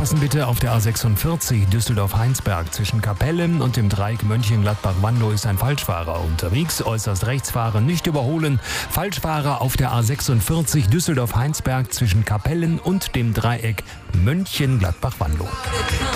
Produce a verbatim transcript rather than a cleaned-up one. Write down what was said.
Aufpassen bitte auf der A sechsundvierzig Düsseldorf-Heinsberg. Zwischen Kapelle und dem Dreieck Mönchengladbach-Wandow ist ein Falschfahrer unterwegs. Äußerst rechts fahren, nicht überholen. Falschfahrer auf der A sechsundvierzig Düsseldorf-Heinsberg zwischen Kapellen und dem Dreieck Mönchengladbach-Wandow.